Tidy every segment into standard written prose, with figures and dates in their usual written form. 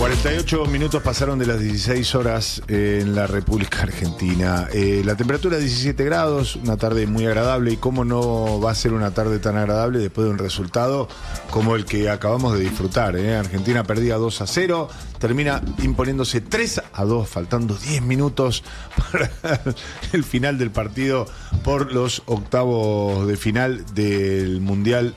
48 minutos pasaron de las 16 horas en la República Argentina. La temperatura 17 grados, una tarde muy agradable. ¿Y cómo no va a ser una tarde tan agradable después de un resultado como el que acabamos de disfrutar? Argentina perdía 2-0, termina imponiéndose 3-2, faltando 10 minutos para el final del partido por los octavos de final del Mundial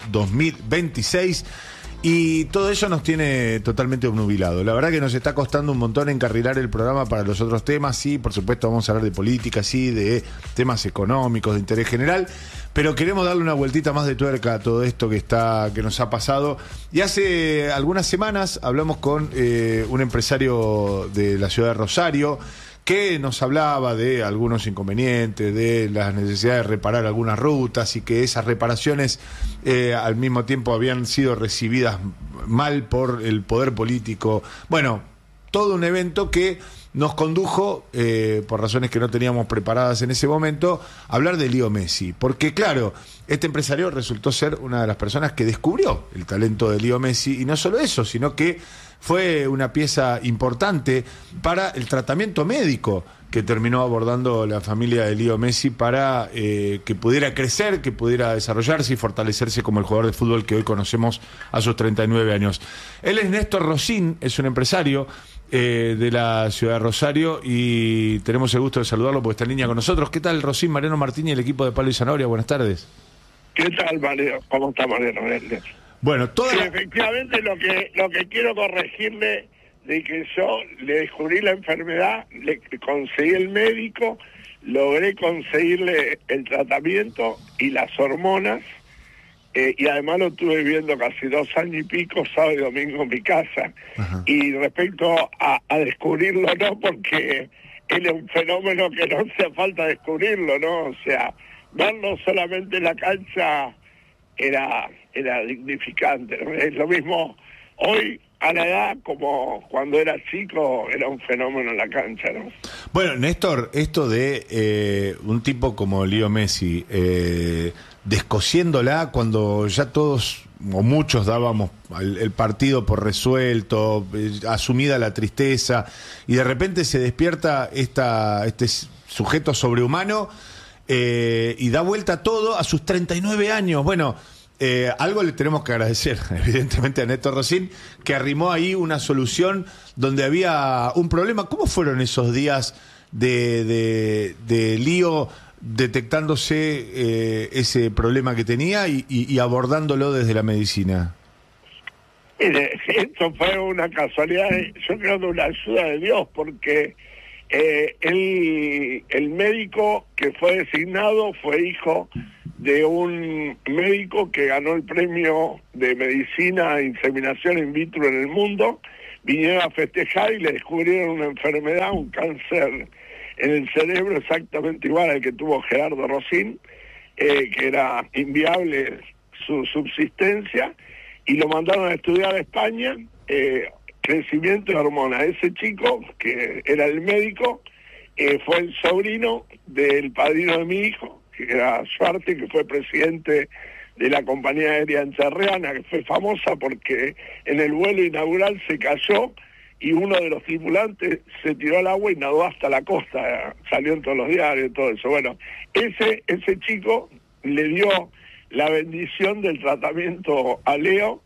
2026. Y todo eso nos tiene totalmente obnubilado. La verdad que nos está costando un montón encarrilar el programa para los otros temas. Sí, por supuesto vamos a hablar de política, sí, de temas económicos, de interés general, pero queremos darle una vueltita más de tuerca a todo esto que nos ha pasado. Y hace algunas semanas hablamos con un empresario de la ciudad de Rosario, que nos hablaba de algunos inconvenientes, de las necesidades de reparar algunas rutas y que esas reparaciones al mismo tiempo habían sido recibidas mal por el poder político. Bueno, todo un evento que nos condujo, por razones que no teníamos preparadas en ese momento, a hablar de Leo Messi. Porque claro, este empresario resultó ser una de las personas que descubrió el talento de Leo Messi, y no solo eso, sino que fue una pieza importante para el tratamiento médico que terminó abordando la familia de Leo Messi para que pudiera crecer, que pudiera desarrollarse y fortalecerse como el jugador de fútbol que hoy conocemos a sus 39 años. Él es Néstor Rosín, es un empresario de la ciudad de Rosario, y tenemos el gusto de saludarlo porque está en línea con nosotros. ¿Qué tal, Rosín? Mariano Martín y el equipo de Palo y Zanahoria, buenas tardes. ¿Qué tal, Mariano? ¿Cómo está, Mariano? Bueno, sí, efectivamente lo que quiero corregirle de que yo le descubrí la enfermedad, le conseguí el médico, logré conseguirle el tratamiento y las hormonas, y además lo estuve viviendo casi 2 años y pico, sábado y domingo en mi casa. Ajá. Y respecto a descubrirlo, no, porque él es un fenómeno que no hace falta descubrirlo, ¿no? O sea, verlo solamente en la cancha era dignificante, ¿no? Es lo mismo hoy a la edad como cuando era chico, era un fenómeno en la cancha, ¿no? Bueno, Néstor, esto de un tipo como Leo Messi, descosiéndola cuando ya todos o muchos dábamos el partido por resuelto, asumida la tristeza, y de repente se despierta este sujeto sobrehumano y da vuelta todo a sus 39 años. Bueno, algo le tenemos que agradecer, evidentemente, a Néstor Rosín, que arrimó ahí una solución donde había un problema. ¿Cómo fueron esos días de Lío detectándose ese problema que tenía y abordándolo desde la medicina? Mire, esto fue una casualidad, yo creo de una ayuda de Dios, porque el médico que fue designado fue hijo de un médico que ganó el premio de medicina e inseminación in vitro en el mundo. Vinieron a festejar y le descubrieron una enfermedad, un cáncer en el cerebro exactamente igual al que tuvo Gerardo Rosín, que era inviable su subsistencia, y lo mandaron a estudiar a España, crecimiento de hormonas. Ese chico, que era el médico, fue el sobrino del padrino de mi hijo, que era Suarte, que fue presidente de la compañía aérea entrerriana, que fue famosa porque en el vuelo inaugural se cayó y uno de los tripulantes se tiró al agua y nadó hasta la costa, salió en todos los diarios y todo eso. Bueno, ese chico le dio la bendición del tratamiento a Leo,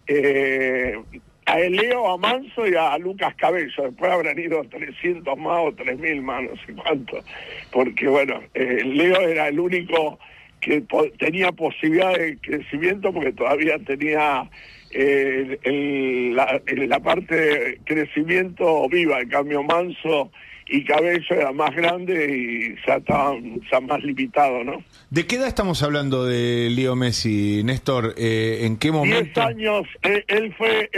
a Leo, a Manso y a Lucas Cabello. Después habrán ido 300 más o 3.000 más, no sé cuánto, porque bueno, Leo era el único que tenía posibilidad de crecimiento porque todavía tenía la parte de crecimiento viva. En cambio, Manso y Cabello era más grande y ya estaban más limitados, ¿no? ¿De qué edad estamos hablando de Leo Messi, Néstor? ¿En qué momento? 10 años. Él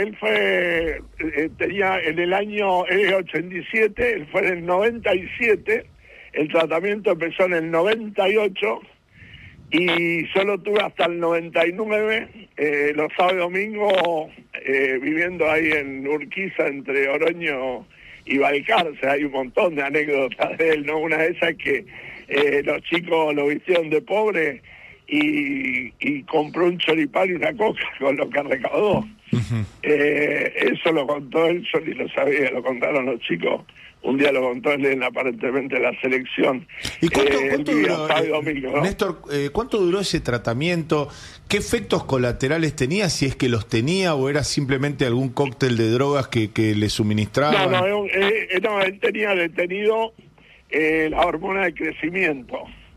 tenía en el año 87, él fue en el 97, el tratamiento empezó en el 98 y yo lo tuve hasta el 99, los sábados y domingos, viviendo ahí en Urquiza, entre Oroño y Balcarce. Hay un montón de anécdotas de él, ¿no? Una de esas es que los chicos lo vistieron de pobre y compró un choripán y una coca con lo que recaudó. Eso lo contó él, yo ni lo sabía, lo contaron los chicos. Un día lo contó él aparentemente en la selección. ¿Y cuánto duró, domingo, ¿no? Néstor, cuánto duró ese tratamiento? ¿Qué efectos colaterales tenía, si es que los tenía, o era simplemente algún cóctel de drogas que le suministraban? No, él tenía detenido la hormona de crecimiento.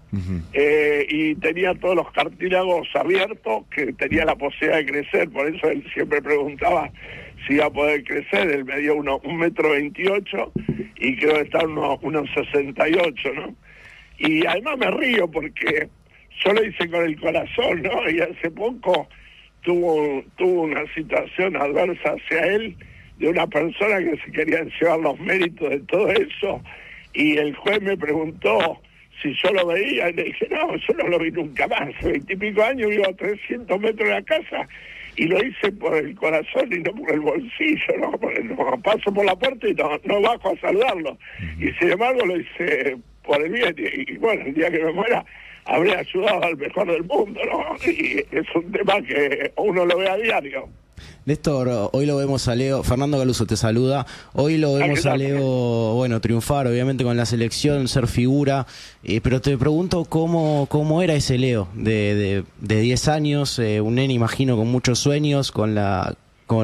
Y tenía todos los cartílagos abiertos, que tenía la posibilidad de crecer. Por eso él siempre preguntaba si iba a poder crecer. Él medía 1,28 m y creo que está unos 68, ¿no? Y además me río porque yo lo hice con el corazón, ¿no? Y hace poco tuvo una situación adversa hacia él, de una persona que se querían llevar los méritos de todo eso, y el juez me preguntó si yo lo veía, y le dije, no, yo no lo vi nunca más. 20 y pico años, vivo a 300 metros de la casa, y lo hice por el corazón y no por el bolsillo, ¿no? Porque no paso por la puerta y no bajo a saludarlo. Y sin embargo lo hice por el bien, y bueno, el día que me muera habré ayudado al mejor del mundo, ¿no? Y es un tema que uno lo ve a diario. Néstor, hoy lo vemos a Leo, Fernando Galuso te saluda, hoy lo vemos a Leo, bueno, triunfar obviamente con la selección, ser figura, pero te pregunto cómo era ese Leo de 10 años, un nene imagino con muchos sueños, con las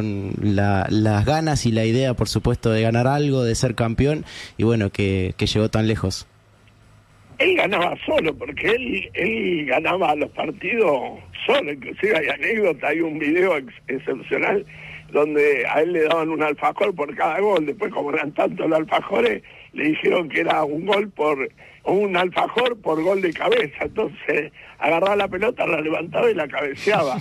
ganas y la idea por supuesto de ganar algo, de ser campeón, y bueno, que llegó tan lejos. Él ganaba solo, porque él ganaba los partidos solo. Inclusive hay anécdota, hay un video excepcional donde a él le daban un alfajor por cada gol. Después, como eran tantos los alfajores, le dijeron que era un alfajor por gol de cabeza. Entonces agarraba la pelota, la levantaba y la cabeceaba.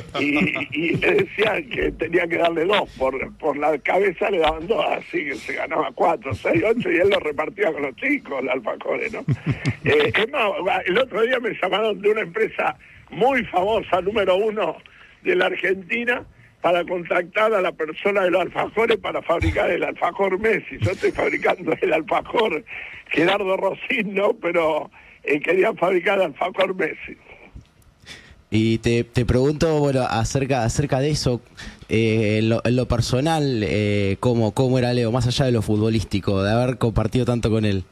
Y le decían que tenía que darle 2 por la cabeza, le daban 2, así que se ganaba 4, 6, 8, y él lo repartía con los chicos, los alfajores, ¿no? Es más, el otro día me llamaron de una empresa muy famosa, número 1 de la Argentina, para contactar a la persona de los alfajores para fabricar el alfajor Messi. Yo estoy fabricando el alfajor Gerardo Rosín, ¿no? Pero querían fabricar el alfajor Messi. Y te pregunto, bueno, acerca de eso, en lo personal, ¿cómo era Leo, más allá de lo futbolístico, de haber compartido tanto con él?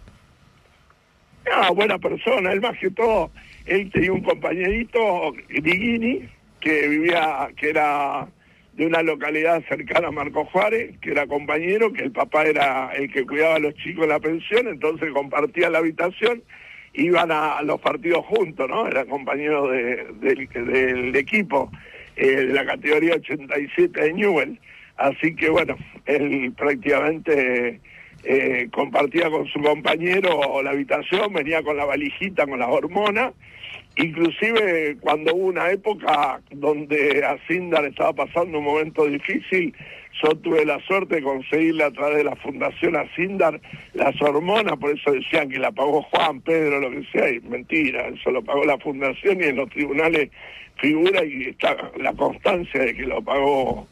Buena persona, él más que todo, él tenía un compañerito, Diguini, que era de una localidad cercana a Marcos Juárez, que era compañero, que el papá era el que cuidaba a los chicos en la pensión, entonces compartían la habitación, iban a los partidos juntos, ¿no? Eran compañeros del equipo de la categoría 87 de Newell. Así que bueno, él prácticamente compartía con su compañero la habitación, venía con la valijita, con las hormonas. Inclusive cuando hubo una época donde a Sindar estaba pasando un momento difícil, yo tuve la suerte de conseguirle a través de la Fundación a Sindar las hormonas, por eso decían que la pagó Juan, Pedro, lo que sea, y mentira, eso lo pagó la Fundación, y en los tribunales figura y está la constancia de que lo pagó.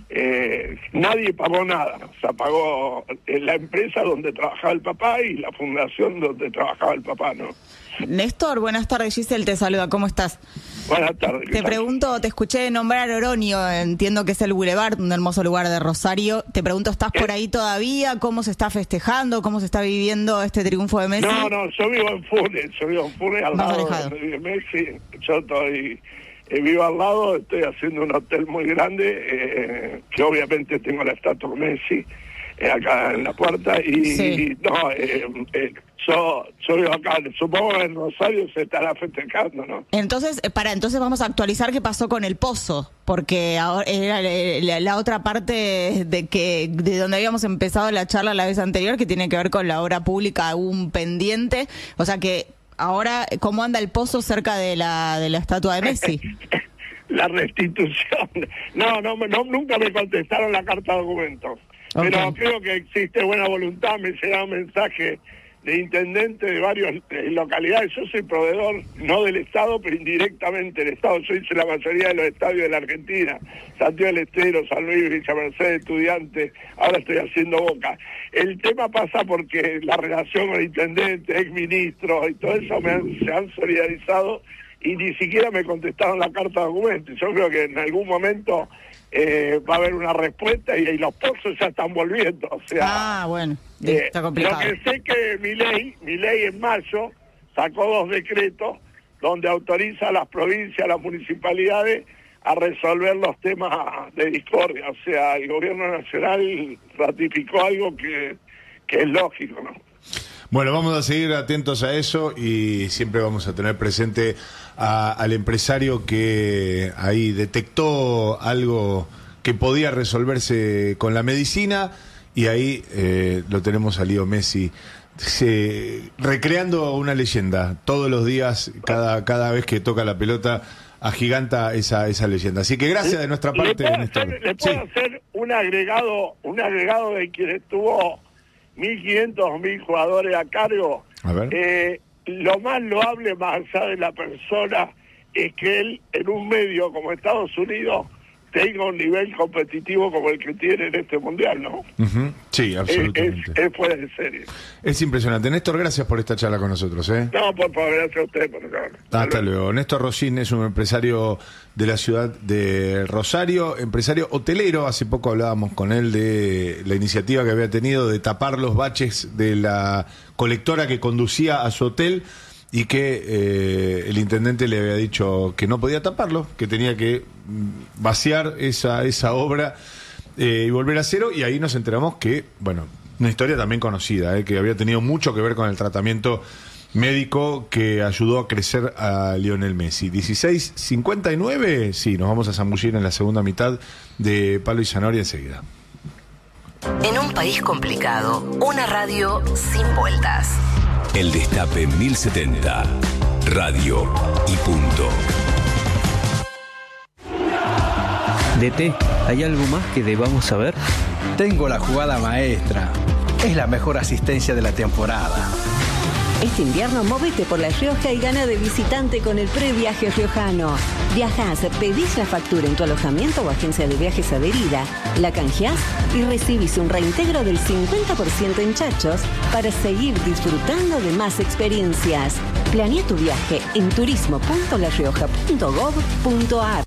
Nadie pagó nada, o sea, pagó la empresa donde trabajaba el papá y la fundación donde trabajaba el papá, ¿no? Néstor, buenas tardes, Giselle te saluda, ¿cómo estás? Buenas tardes. Te pregunto, te escuché nombrar Oroño, entiendo que es el Boulevard, un hermoso lugar de Rosario. Te pregunto, ¿estás por ahí todavía? ¿Cómo se está festejando? ¿Cómo se está viviendo este triunfo de Messi? No, yo vivo en Funes, al lado de Messi. Yo vivo al lado, estoy haciendo un hotel muy grande, que obviamente tengo la estatua de Messi acá en la puerta, y yo vivo acá, supongo que en Rosario se estará festejando, ¿no? Entonces vamos a actualizar qué pasó con el pozo, porque ahora era la otra parte de donde habíamos empezado la charla la vez anterior, que tiene que ver con la obra pública, un pendiente, o sea que ahora, ¿cómo anda el pozo cerca de la estatua de Messi? La restitución. No, nunca me contestaron la carta de documento. Okay. Pero creo que existe buena voluntad. Me llega un mensaje de intendente de varias localidades. Yo soy proveedor, no del Estado, pero indirectamente del Estado. Yo hice la mayoría de los estadios de la Argentina. Santiago del Estero, San Luis, Villa Mercedes, Estudiantes. Ahora estoy haciendo Boca. El tema pasa porque la relación con el intendente, exministro y todo eso se han solidarizado, y ni siquiera me contestaron la carta de documento. Yo creo que en algún momento va a haber una respuesta y los pozos ya están volviendo. O sea, bueno, está complicado. Lo que sé que Milei en mayo sacó 2 decretos donde autoriza a las provincias, a las municipalidades a resolver los temas de discordia. O sea, el gobierno nacional ratificó algo que es lógico, ¿no? Bueno, vamos a seguir atentos a eso y siempre vamos a tener presente al empresario que ahí detectó algo que podía resolverse con la medicina y ahí lo tenemos a Leo Messi recreando una leyenda. Todos los días, cada vez que toca la pelota, agiganta esa leyenda. Así que gracias de nuestra parte, Néstor. ¿Le puedo hacer un agregado de quien estuvo 1.500, 2.000 jugadores a cargo? A ver. Lo más loable, más allá de la persona, es que él, en un medio como Estados Unidos, tenga un nivel competitivo como el que tiene en este mundial, ¿no? Uh-huh. Sí, absolutamente. Es fuera de serie. Es impresionante. Néstor, gracias por esta charla con nosotros, ¿eh? No, por favor, gracias a usted por favor. Hasta luego. Néstor Rosín es un empresario de la ciudad de Rosario, empresario hotelero. Hace poco hablábamos con él de la iniciativa que había tenido de tapar los baches de la colectora que conducía a su hotel y que el intendente le había dicho que no podía taparlo, que tenía que vaciar esa obra y volver a cero, y ahí nos enteramos que, bueno, una historia también conocida, que había tenido mucho que ver con el tratamiento médico que ayudó a crecer a Lionel Messi. 16:59, sí, nos vamos a zambullir en la segunda mitad de Palo y Zanahoria enseguida. En un país complicado, una radio sin vueltas. El Destape 1070. Radio y punto. DT, ¿hay algo más que debamos saber? Tengo la jugada maestra. Es la mejor asistencia de la temporada. Este invierno móvete por La Rioja y gana de visitante con el previaje riojano. Viajás, pedís la factura en tu alojamiento o agencia de viajes adherida, la canjeás y recibís un reintegro del 50% en chachos para seguir disfrutando de más experiencias. Planea tu viaje en turismo.larioja.gov.ar.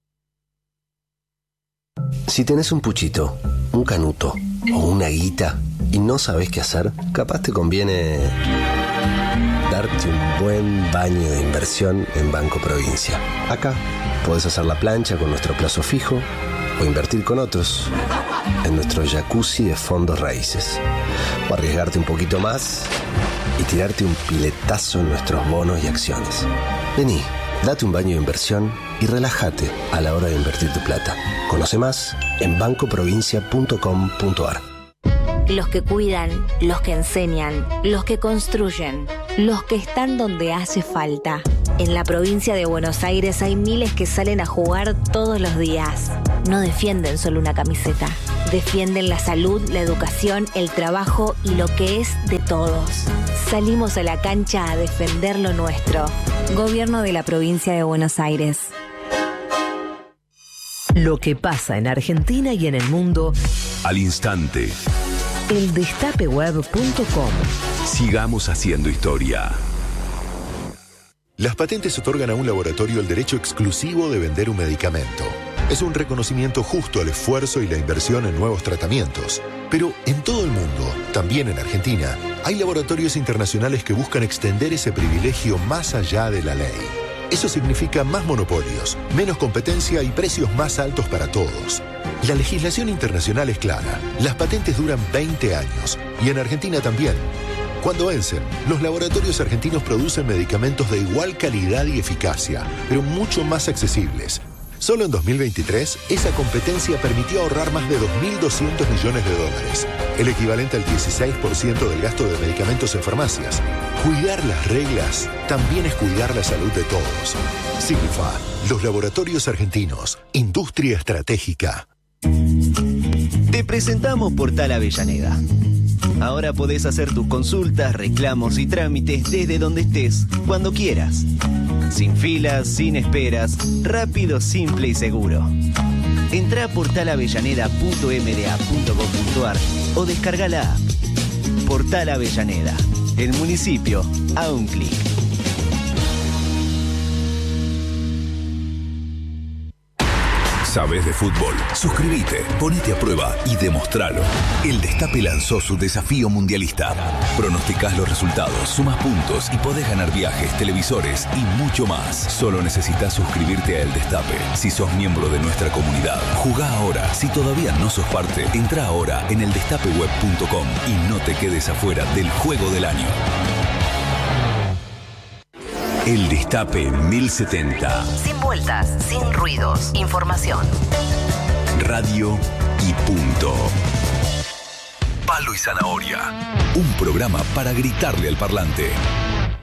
Si tenés un puchito, un canuto o una guita y no sabés qué hacer, capaz te conviene darte un buen baño de inversión en Banco Provincia. Acá podés hacer la plancha con nuestro plazo fijo o invertir con otros en nuestro jacuzzi de fondos raíces. O arriesgarte un poquito más y tirarte un piletazo en nuestros bonos y acciones. Vení, date un baño de inversión y relájate a la hora de invertir tu plata. Conoce más en bancoprovincia.com.ar. Los que cuidan, los que enseñan, los que construyen, los que están donde hace falta. En la provincia de Buenos Aires hay miles que salen a jugar todos los días. No defienden solo una camiseta. Defienden la salud, la educación, el trabajo y lo que es de todos. Salimos a la cancha a defender lo nuestro. Gobierno de la provincia de Buenos Aires. Lo que pasa en Argentina y en el mundo al instante. eldestapeweb.com. Sigamos haciendo historia. Las patentes otorgan a un laboratorio el derecho exclusivo de vender un medicamento. Es un reconocimiento justo al esfuerzo y la inversión en nuevos tratamientos. Pero en todo el mundo, también en Argentina, hay laboratorios internacionales que buscan extender ese privilegio más allá de la ley. Eso significa más monopolios, menos competencia y precios más altos para todos. La legislación internacional es clara. Las patentes duran 20 años y en Argentina también. Cuando vencen, los laboratorios argentinos producen medicamentos de igual calidad y eficacia, pero mucho más accesibles. Solo en 2023, esa competencia permitió ahorrar más de 2.200 millones de dólares, el equivalente al 16% del gasto de medicamentos en farmacias. Cuidar las reglas también es cuidar la salud de todos. Signifa, los laboratorios argentinos, industria estratégica. Te presentamos Portal Avellaneda. Ahora podés hacer tus consultas, reclamos y trámites desde donde estés, cuando quieras. Sin filas, sin esperas, rápido, simple y seguro. Entrá a portalavellaneda.mda.gov.ar o descarga la app. Portal Avellaneda, el municipio a un clic. ¿Sabés de fútbol? Suscríbete, ponete a prueba y demostralo. El Destape lanzó su desafío mundialista. Pronosticás los resultados, sumas puntos y podés ganar viajes, televisores y mucho más. Solo necesitas suscribirte a El Destape. Si sos miembro de nuestra comunidad, jugá ahora. Si todavía no sos parte, entrá ahora en eldestapeweb.com y no te quedes afuera del juego del año. El Destape 1070. Sin vueltas, sin ruidos. Información. Radio y punto. Palo y zanahoria. Un programa para gritarle al parlante.